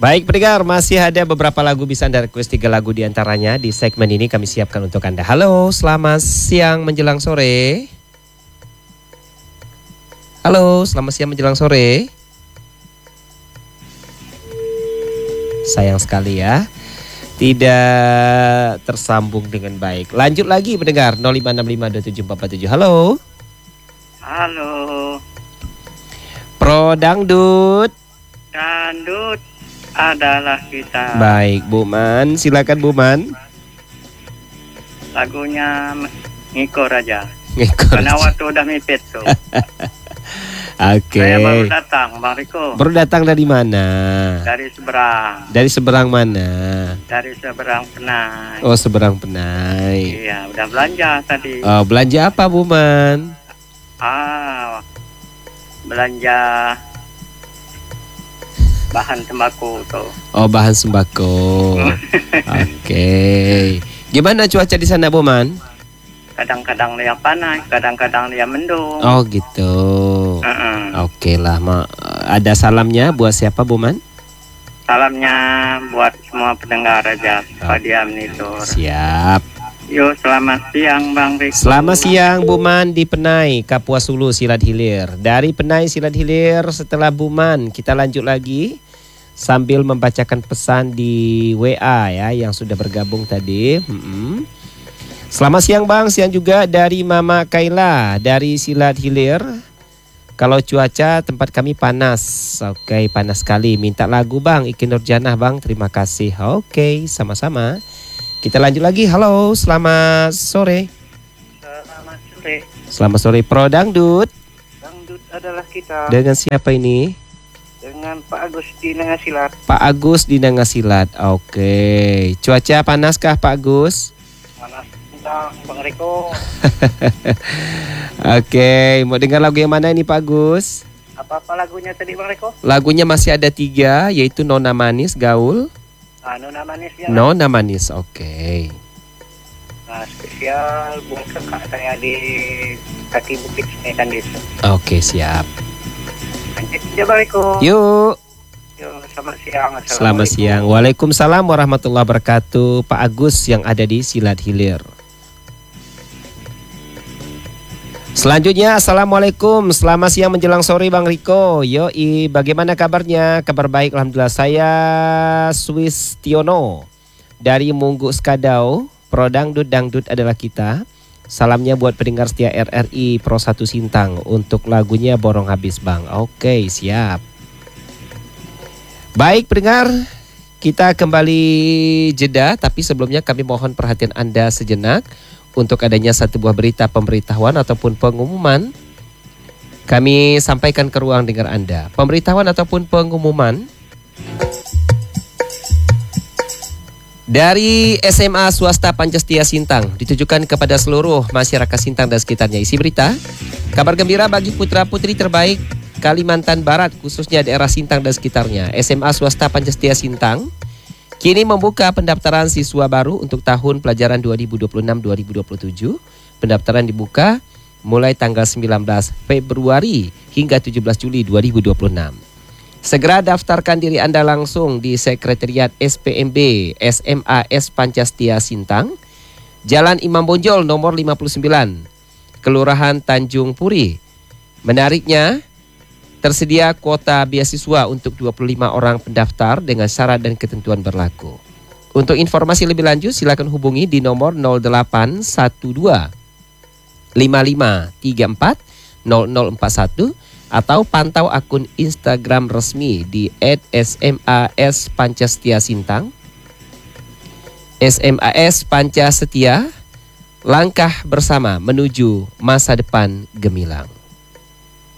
Baik pendengar, masih ada beberapa lagu bisa Anda request 3 lagu diantaranya di segmen ini kami siapkan untuk Anda. Halo, selamat siang menjelang sore. Halo, selamat siang menjelang sore. Sayang sekali ya, tidak tersambung dengan baik. Lanjut lagi pendengar, 0565274447. Halo. Halo. Pro Dangdut. Dangdut adalah kita. Baik, Bu Man, silakan Bu Man. Lagunya ngikor aja. Ngikor. Karena waktu udah mipet tuh. Oke. Saya baru datang, Bang Riko. Baru datang dari mana? Dari seberang. Dari seberang mana? Dari seberang Penai. Oh, seberang Penai. Iya, udah belanja tadi. Oh, belanja apa Bu Man? Belanja bahan tembakau tuh. Oh, bahan sembako. Oke. Gimana cuaca di sana Bu Man? Kadang-kadang dia panas, kadang-kadang dia mendung. Oh gitu. Oke lah, ada salamnya buat siapa Bu Man? Salamnya buat semua pendengar aja, Pak Diam itu. Siap. Yo, selamat siang Bang Riko. Selamat siang Bu Man di Penai, Kapuas Hulu, Silat Hilir. Dari Penai Silat Hilir, setelah Bu Man kita lanjut lagi sambil membacakan pesan di WA ya yang sudah bergabung tadi. Selamat siang Bang, siang juga dari Mama Kaila dari Silat Hilir. Kalau cuaca tempat kami panas. Oke, panas sekali. Minta lagu Bang, Iki Nurjanah Bang. Terima kasih. Oke, sama-sama. Kita lanjut lagi. Halo, selamat sore. Selamat sore. Selamat sore Pro Dangdut. Dangdut adalah kita. Dengan siapa ini? Dengan Pak Agus di Nangasilat. Pak Agus di Nangasilat. Oke. Cuaca panaskah Pak Agus? Panas Bang Riko. Oke, mau dengar lagu yang mana ini Pak Agus? Apa lagunya tadi Bang Riko? Lagunya masih ada 3, yaitu Nona Manis Gaul. Nona Manis ya. Nona Manis, oke. Spesial buat kakak saya di kaki bukit Semedan Desa. Oke, siap. Lanjut aja Bang Riko. Yuk. Selamat siang. Selamat siang. Waalaikumsalam warahmatullahi wabarakatuh. Pak Agus yang ada di Silat Hilir. Selanjutnya, Assalamualaikum. Selamat siang menjelang sore Bang Riko. Yoi, bagaimana kabarnya? Kabar baik, alhamdulillah. Saya Swiss Tiono dari Munggu Skadau. Pro Dangdut, Dangdut adalah kita. Salamnya buat pendengar setia RRI Pro 1 Sintang. Untuk lagunya Borong Habis Bang. Oke, siap. Baik pendengar, kita kembali jeda. Tapi sebelumnya kami mohon perhatian Anda sejenak. Untuk adanya satu buah berita pemberitahuan ataupun pengumuman, kami sampaikan ke ruang dengar Anda. Pemberitahuan ataupun pengumuman dari SMA Swasta Pancastia Sintang ditujukan kepada seluruh masyarakat Sintang dan sekitarnya. Isi berita, kabar gembira bagi putra-putri terbaik Kalimantan Barat, khususnya daerah Sintang dan sekitarnya. SMA Swasta Pancastia Sintang kini membuka pendaftaran siswa baru untuk tahun pelajaran 2026-2027. Pendaftaran dibuka mulai tanggal 19 Februari hingga 17 Juli 2026. Segera daftarkan diri Anda langsung di Sekretariat SPMB SMAS Pancastia Sintang, Jalan Imam Bonjol nomor 59, Kelurahan Tanjung Puri. Menariknya, tersedia kuota beasiswa untuk 25 orang pendaftar dengan syarat dan ketentuan berlaku. Untuk informasi lebih lanjut silakan hubungi di nomor 0812 5534 0041 atau pantau akun Instagram resmi di @SMAS Pancastia Sintang. SMAS Pancastia, langkah bersama menuju masa depan gemilang.